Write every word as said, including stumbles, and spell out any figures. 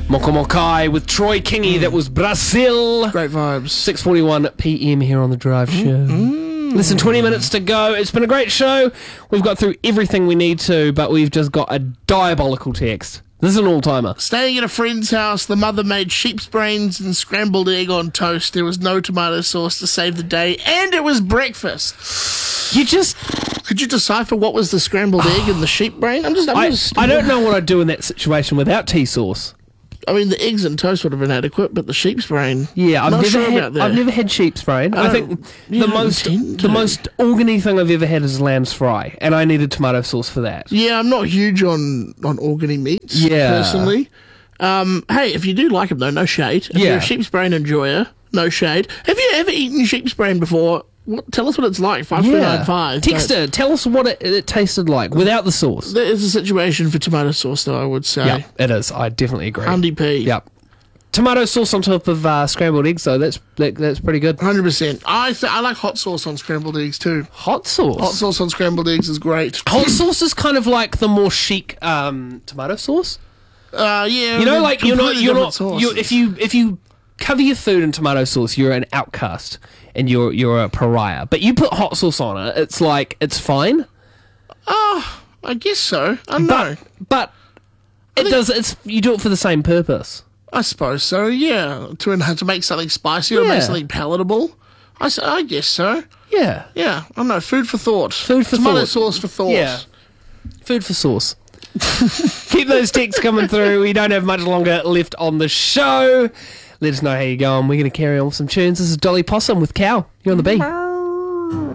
Moko Mokai with Troy Kingy. Mm. That was Brazil. Great vibes. six forty-one p.m. here on The Drive Show. Mm. Listen, twenty minutes to go. It's been a great show. We've got through everything we need to, but we've just got a diabolical text. This is an all-timer. Staying at a friend's house, the mother made sheep's brains and scrambled egg on toast. There was no tomato sauce to save the day, and it was breakfast. You just... Could you decipher what was the scrambled egg and the sheep brain? I'm just... I'm I, just I don't know what I'd do in that situation without tea sauce. I mean, the eggs and toast would have been adequate, but the sheep's brain... Yeah, I've not never sure had, about that. I've never had sheep's brain. I, I think the most the most organy thing I've ever had is lamb's fry, and I needed tomato sauce for that. Yeah, I'm not huge on, on organy meats, yeah. personally. Um, hey, if you do like them, though, no shade. If yeah. you're a sheep's brain enjoyer, no shade. Have you ever eaten sheep's brain before? What, tell us what it's like, five three nine five. Texter, tell us what it, it tasted like without the sauce. There is a situation for tomato sauce, though, I would say. Yeah, it is. I definitely agree. Andy P. Yep. Tomato sauce on top of uh, scrambled eggs, though, that's that, that's pretty good. one hundred percent. I th- I like hot sauce on scrambled eggs, too. Hot sauce? Hot sauce on scrambled eggs is great. Hot sauce is kind of like the more chic um, tomato sauce. Uh, yeah. You know, like, you're not... You're not sauce. you're, if you if you cover your food in tomato sauce, you're an outcast, and you're you're a pariah. But you put hot sauce on it, it's like, it's fine. Oh, I guess so. I don't know. But it think, does... It's you do it for the same purpose. I suppose so, yeah. To to make something spicy or yeah. make something palatable. I, I guess so. Yeah. Yeah, I don't know. Food for thought. Food for Tomato thought. sauce for thought. Yeah. Food for sauce. Keep those texts coming through. We don't have much longer left on the show. Let us know how you're going. We're going to carry on with some tunes. This is Dolly Possum with Cow. You're on the beat.